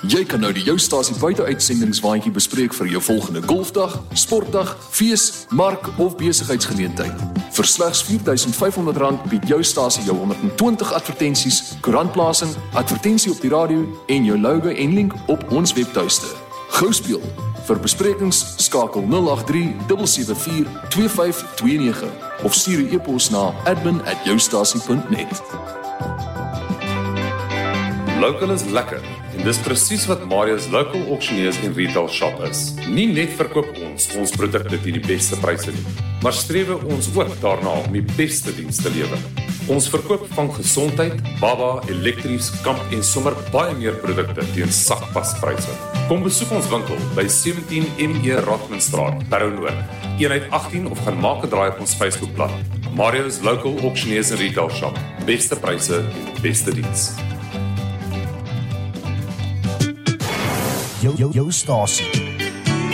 Jy kan nou die Jou Stasie buiteuitsendingwaandjie bespreek vir jou volgende golfdag, sportdag, fees, mark of besigheidsgeleentheid. Vir slegs R4,500 bied Jou Stasie jou 120 advertensies, koerantplasing, advertensie op die radio en jou logo en link op ons webtuiste. Gou speel. Vir besprekings skakel 083 774 2529 of stuur 'n e-pos na admin@joustasie.net. Local is lekker en dis presies wat Marius Local Auctioneers en Retail Shop is. Nie net verkoop ons produkte teen die beste pryse nie, maar strewe ons ook daarna om die beste diens te lewer. Ons verkoop van gesondheid, baba, elektries, kamp en sommer baie meer produkte teen sakpaspryse. Kom besoek ons winkel by 17 ME Rotmanstraat, Parow Noord, eenheid 18 of gaan maak 'n draai op ons Facebookblad. Marius Local Auctioneers en Retail Shop. Beste pryse en beste diens. Jou stasie.